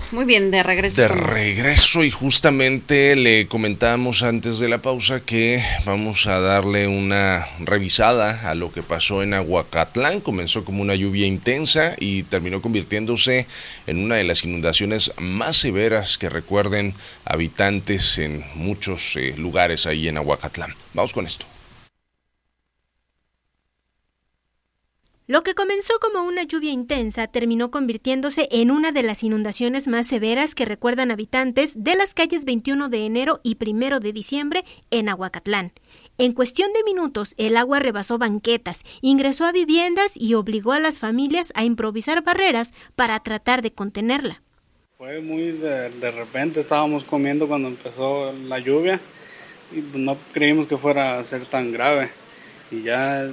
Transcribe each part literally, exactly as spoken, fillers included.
Muy bien, de regreso. De regreso, y justamente le comentábamos antes de la pausa que vamos a darle una revisada a lo que pasó en Aguacatlán. Comenzó como una lluvia intensa y terminó convirtiéndose en una de las inundaciones más severas que recuerden habitantes en muchos eh, lugares ahí en Aguacatlán. Vamos con esto. Lo que comenzó como una lluvia intensa terminó convirtiéndose en una de las inundaciones más severas que recuerdan habitantes de las calles veintiuno de enero y primero de diciembre en Aguacatlán. En cuestión de minutos, el agua rebasó banquetas, ingresó a viviendas y obligó a las familias a improvisar barreras para tratar de contenerla. Fue muy de, de repente, estábamos comiendo cuando empezó la lluvia y no creímos que fuera a ser tan grave. Y ya...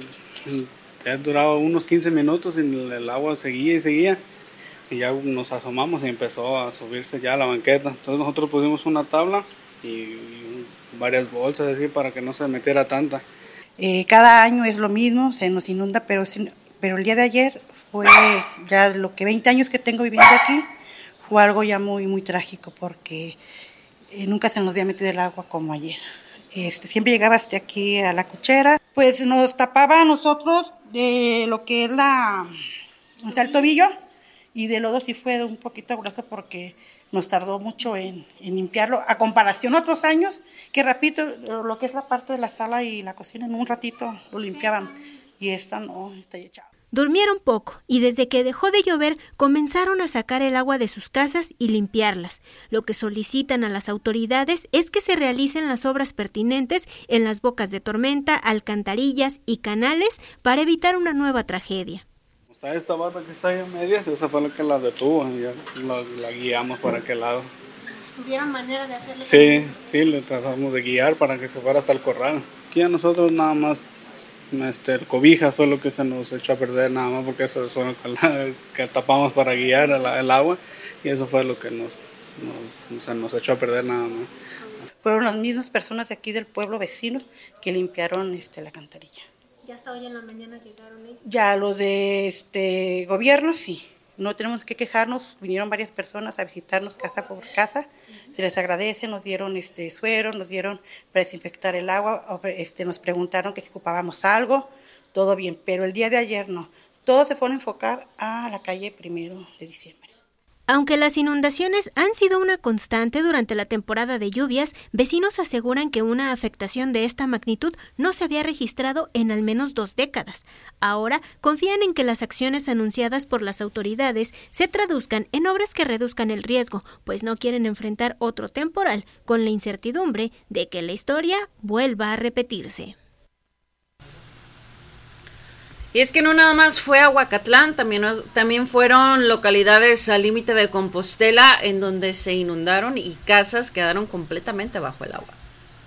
Ya duraba unos quince minutos y el agua seguía y seguía y ya nos asomamos y empezó a subirse ya la banqueta. Entonces nosotros pusimos una tabla y, y varias bolsas así para que no se metiera tanta. Eh, cada año es lo mismo, se nos inunda, pero, pero el día de ayer fue ya lo que veinte años que tengo viviendo aquí, fue algo ya muy, muy trágico porque eh, nunca se nos había metido el agua como ayer. Este, siempre llegaba hasta aquí a la cochera, pues nos tapaba a nosotros de lo que es la, o sea, el tobillo, y de lodo sí fue un poquito grueso porque nos tardó mucho en, en limpiarlo, a comparación a otros años, que repito, lo que es la parte de la sala y la cocina en un ratito lo limpiaban, y esta no, está echada. Durmieron poco y desde que dejó de llover comenzaron a sacar el agua de sus casas y limpiarlas. Lo que solicitan a las autoridades es que se realicen las obras pertinentes en las bocas de tormenta, alcantarillas y canales para evitar una nueva tragedia. Está esta barra que está ahí a medias, esa fue la que la detuvo, y ya la, la guiamos para aquel lado. ¿Tuvieron manera de hacerlo? Sí, sí, le tratamos de guiar para que se fuera hasta el corral. Aquí a nosotros nada más Este, cobijas fue lo que se nos echó a perder nada más porque eso fue lo que, la, que tapamos para guiar el, el agua y eso fue lo que nos, nos, se nos echó a perder nada más. Fueron las mismas personas de aquí del pueblo vecinos que limpiaron este, la alcantarilla. ¿Ya hasta hoy en la mañana llegaron ellos? Ya los de este gobierno sí, no tenemos que quejarnos, vinieron varias personas a visitarnos casa por casa, se les agradece, nos dieron este suero, nos dieron para desinfectar el agua, este, nos preguntaron que si ocupábamos algo, todo bien, pero el día de ayer no, todos se fueron a enfocar a la calle primero de diciembre. Aunque las inundaciones han sido una constante durante la temporada de lluvias, vecinos aseguran que una afectación de esta magnitud no se había registrado en al menos dos décadas. Ahora confían en que las acciones anunciadas por las autoridades se traduzcan en obras que reduzcan el riesgo, pues no quieren enfrentar otro temporal con la incertidumbre de que la historia vuelva a repetirse. Y es que no nada más fue Aguacatlán, también, también fueron localidades al límite de Compostela en donde se inundaron y casas quedaron completamente bajo el agua.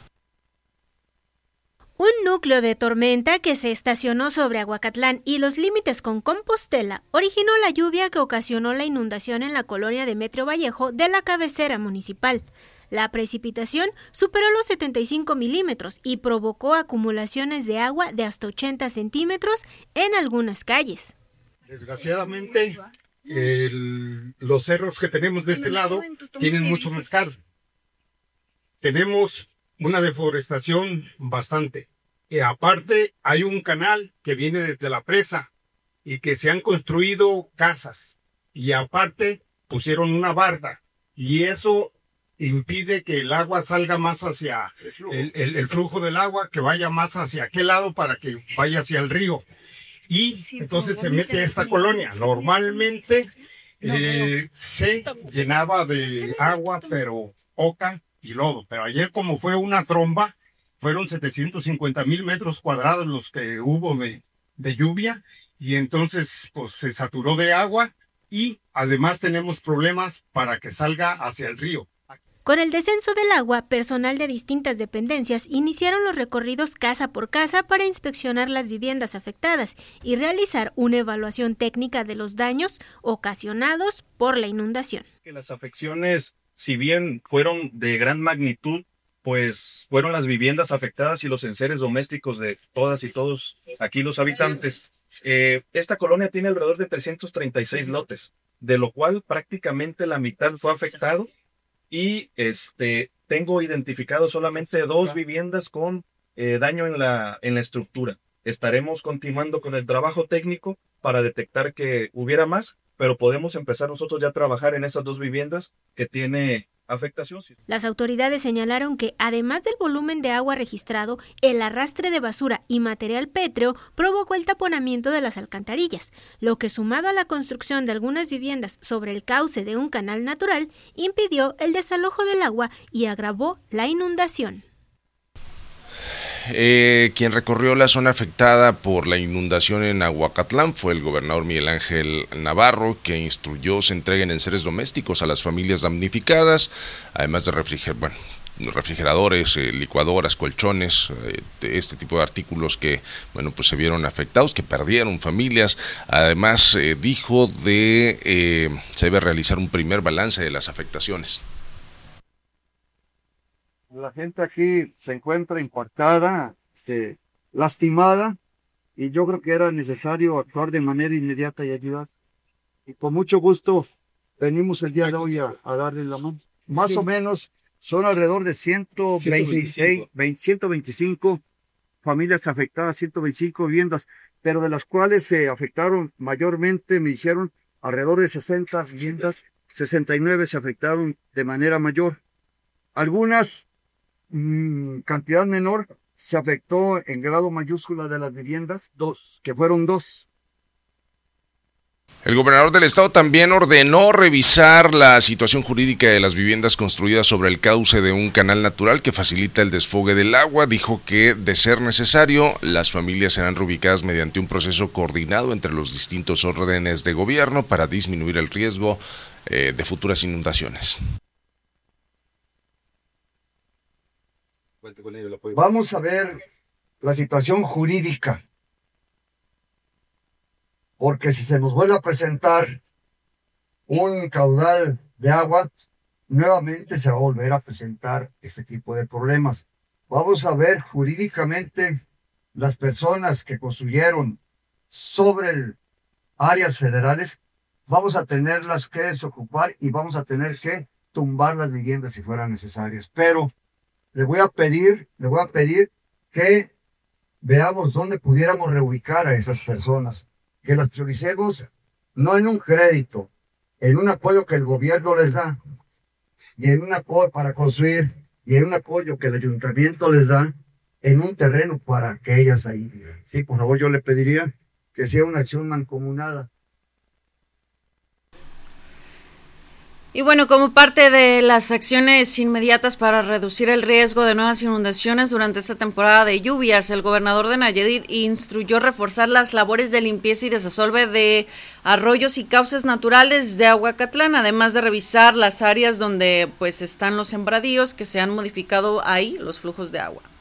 Un núcleo de tormenta que se estacionó sobre Aguacatlán y los límites con Compostela originó la lluvia que ocasionó la inundación en la colonia Demetrio Vallejo de la cabecera municipal. La precipitación superó los setenta y cinco milímetros y provocó acumulaciones de agua de hasta ochenta centímetros en algunas calles. Desgraciadamente, el, los cerros que tenemos de este lado tienen mucho mezcal. Tenemos una deforestación bastante. Y aparte, hay un canal que viene desde la presa y que se han construido casas. Y aparte, pusieron una barda. Y eso impide que el agua salga más hacia el flujo. El, el, el flujo del agua, que vaya más hacia aquel lado para que vaya hacia el río. Y entonces se mete a esta colonia. Normalmente eh, se llenaba de agua, pero poca y lodo. Pero ayer, como fue una tromba, fueron setecientos cincuenta mil metros cuadrados los que hubo de, de lluvia. Y entonces pues, se saturó de agua y además tenemos problemas para que salga hacia el río. Con el descenso del agua, personal de distintas dependencias iniciaron los recorridos casa por casa para inspeccionar las viviendas afectadas y realizar una evaluación técnica de los daños ocasionados por la inundación. Las afecciones, si bien fueron de gran magnitud, pues fueron las viviendas afectadas y los enseres domésticos de todas y todos aquí los habitantes. Eh, esta colonia tiene alrededor de trescientos treinta y seis lotes. de lo cual prácticamente la mitad fue afectado y este, tengo identificado solamente dos viviendas con eh, daño en la, en la estructura. Estaremos continuando con el trabajo técnico para detectar que hubiera más, pero podemos empezar nosotros ya a trabajar en esas dos viviendas que tiene afectación. Las autoridades señalaron que, además del volumen de agua registrado, el arrastre de basura y material pétreo provocó el taponamiento de las alcantarillas, lo que, sumado a la construcción de algunas viviendas sobre el cauce de un canal natural, impidió el desalojo del agua y agravó la inundación. Eh, quien recorrió la zona afectada por la inundación en Aguacatlán fue el gobernador Miguel Ángel Navarro, que instruyó se entreguen enseres domésticos a las familias damnificadas, además de refriger bueno, refrigeradores, eh, licuadoras, colchones, eh, este tipo de artículos que bueno pues se vieron afectados, que perdieron familias. Además eh, dijo de eh, se debe realizar un primer balance de las afectaciones. La gente aquí se encuentra impactada, este, lastimada, y yo creo que era necesario actuar de manera inmediata y ayudar. Y con mucho gusto venimos el día de hoy a, a darle la mano. Más sí. o menos son alrededor de ciento veintiséis, ciento veinticinco familias afectadas, ciento veinticinco viviendas, pero de las cuales se afectaron mayormente, me dijeron, alrededor de sesenta viviendas, sesenta y nueve se afectaron de manera mayor. Algunas Mm, cantidad menor se afectó en grado mayúscula de las viviendas, dos, que fueron dos. El gobernador del estado también ordenó revisar la situación jurídica de las viviendas construidas sobre el cauce de un canal natural que facilita el desfogue del agua. Dijo que, de ser necesario, las familias serán reubicadas mediante un proceso coordinado entre los distintos órdenes de gobierno para disminuir el riesgo eh, de futuras inundaciones. Vamos a ver la situación jurídica, porque si se nos vuelve a presentar un caudal de agua, nuevamente se va a volver a presentar este tipo de problemas. Vamos a ver jurídicamente las personas que construyeron sobre el, áreas federales, vamos a tenerlas que desocupar y vamos a tener que tumbar las viviendas si fueran necesarias, pero le voy a pedir, le voy a pedir que veamos dónde pudiéramos reubicar a esas personas, que las prioricemos no en un crédito, en un apoyo que el gobierno les da, y en un apoyo para construir, y en un apoyo que el ayuntamiento les da, en un terreno para que ellas ahí vivan. Sí, por favor, yo le pediría que sea una acción mancomunada. Y bueno, como parte de las acciones inmediatas para reducir el riesgo de nuevas inundaciones durante esta temporada de lluvias, el gobernador de Nayarit instruyó reforzar las labores de limpieza y desasolve de arroyos y cauces naturales de Aguacatlán, además de revisar las áreas donde pues están los sembradíos que se han modificado ahí los flujos de agua.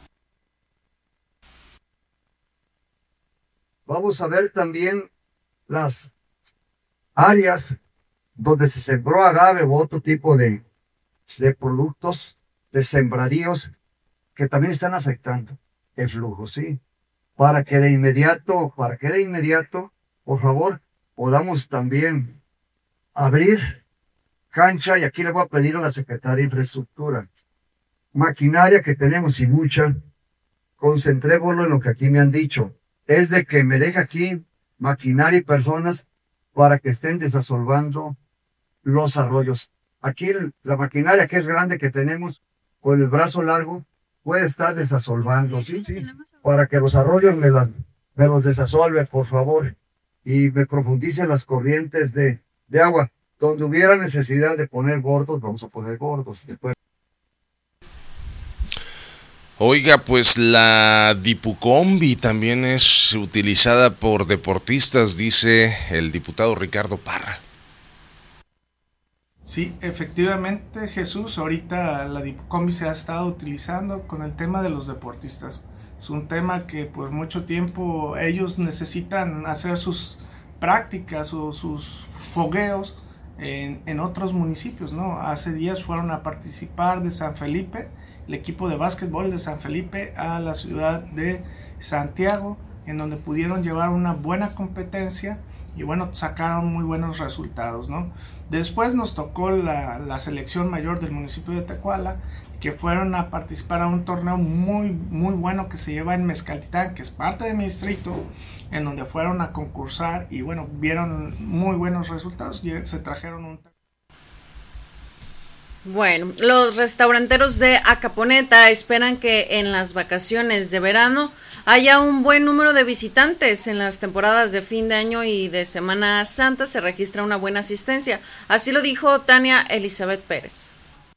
Vamos a ver también las áreas donde se sembró agave u otro tipo de, de productos, de sembradíos, que también están afectando el flujo, ¿sí? Para que de inmediato, para que de inmediato, por favor, podamos también abrir cancha, y aquí le voy a pedir a la Secretaría de Infraestructura, maquinaria que tenemos y mucha, concentrémoslo en lo que aquí me han dicho, es de que me deje aquí maquinaria y personas para que estén desasolvando los arroyos. Aquí la maquinaria que es grande que tenemos con el brazo largo puede estar desasolvando, ¿sí? Sí, para que los arroyos me, las, me los desasolve, por favor, y me profundice las corrientes de, de agua. Donde hubiera necesidad de poner bordos, vamos a poner bordos. Después. Oiga, pues la Dipucombi también es utilizada por deportistas, dice el diputado Ricardo Parra. Sí, efectivamente, Jesús, ahorita la Dipucombi se ha estado utilizando con el tema de los deportistas. Es un tema que por mucho tiempo ellos necesitan hacer sus prácticas o sus fogueos en, en otros municipios, ¿no? Hace días fueron a participar de San Felipe, el equipo de básquetbol de San Felipe, a la ciudad de Santiago, en donde pudieron llevar una buena competencia y bueno, sacaron muy buenos resultados, ¿no? Después nos tocó la, la selección mayor del municipio de Tecuala, que fueron a participar a un torneo muy, muy bueno que se lleva en Mezcaltitán, que es parte de mi distrito, en donde fueron a concursar y bueno, vieron muy buenos resultados y se trajeron un... Bueno, los restauranteros de Acaponeta esperan que en las vacaciones de verano haya un buen número de visitantes. En las temporadas de fin de año y de Semana Santa se registra una buena asistencia. Así lo dijo Tania Elizabeth Pérez.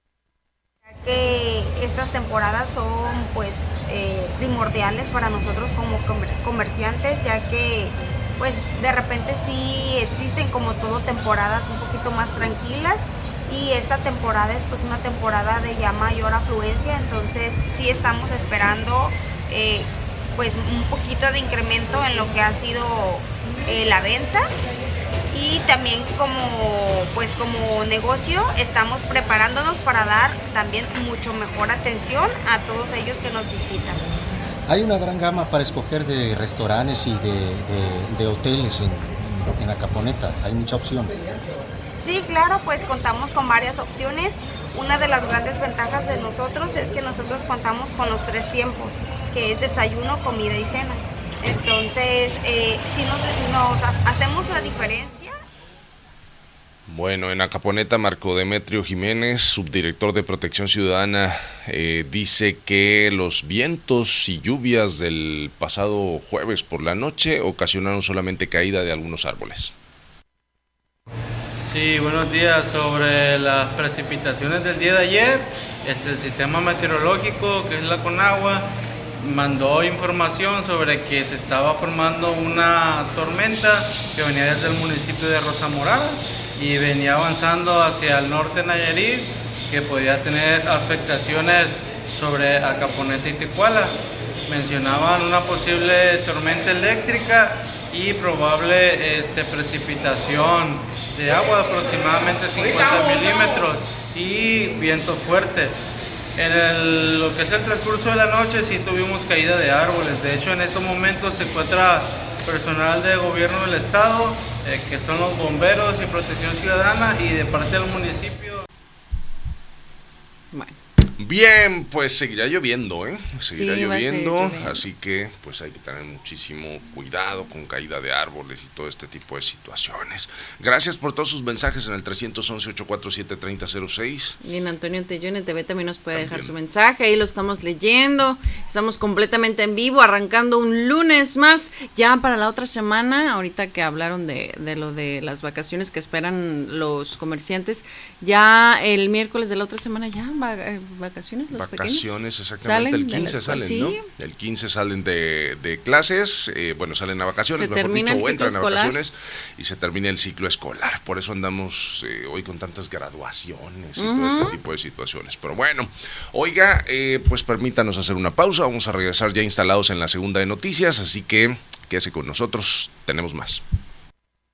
Que estas temporadas son pues eh, primordiales para nosotros como comerciantes, ya que pues de repente sí existen, como todo, temporadas un poquito más tranquilas, y esta temporada es pues una temporada de ya mayor afluencia, entonces sí estamos esperando eh, pues un poquito de incremento en lo que ha sido eh, la venta. Y también como pues como negocio estamos preparándonos para dar también mucho mejor atención a todos ellos que nos visitan. Hay una gran gama para escoger de restaurantes y de, de, de hoteles en, en, en Acaponeta, hay mucha opción. Sí, claro, pues contamos con varias opciones. Una de las grandes ventajas de nosotros es que nosotros contamos con los tres tiempos, que es desayuno, comida y cena. Entonces, eh, si nos, nos hacemos la diferencia. Bueno, en Acaponeta, Marco Demetrio Jiménez, subdirector de Protección Ciudadana, eh, dice que los vientos y lluvias del pasado jueves por la noche ocasionaron solamente caída de algunos árboles. Sí, buenos días. Sobre las precipitaciones del día de ayer, este, el sistema meteorológico, que es la Conagua, mandó información sobre que se estaba formando una tormenta que venía desde el municipio de Rosa Morada y venía avanzando hacia el norte de Nayarit, que podía tener afectaciones sobre Acaponeta y Tecuala. Mencionaban una posible tormenta eléctrica y probable este, precipitación de agua de aproximadamente cincuenta milímetros y viento fuerte. En el, lo que es el transcurso de la noche sí tuvimos caída de árboles. De hecho, en estos momentos se encuentra personal de gobierno del estado, eh, que son los bomberos y protección ciudadana, y de parte del municipio. Bueno. Bien, pues seguirá lloviendo, ¿eh? Seguirá sí, lloviendo, lloviendo, así que pues hay que tener muchísimo cuidado con caída de árboles y todo este tipo de situaciones. Gracias por todos sus mensajes en el tres once, ocho cuatro siete, tres cero cero seis. Y en Antonio Tello en T V también nos puede También. dejar su mensaje, ahí lo estamos leyendo. Estamos completamente en vivo, arrancando un lunes más, ya para la otra semana. Ahorita que hablaron de, de lo de las vacaciones que esperan los comerciantes, ya el miércoles de la otra semana ya va, eh, vacaciones, los Vacaciones, pequeños exactamente, el quince salen, salen, ¿no? sí. El quince salen de, de clases, eh, bueno, salen a vacaciones, Se mejor dicho, termina el o ciclo entran a escolar. vacaciones y se termina el ciclo escolar. Por eso andamos eh, hoy con tantas graduaciones y Ujú. todo este tipo de situaciones. Pero bueno, oiga, eh, pues permítanos hacer una pausa, vamos a regresar ya instalados en la segunda de noticias, así que quédese con nosotros, tenemos más.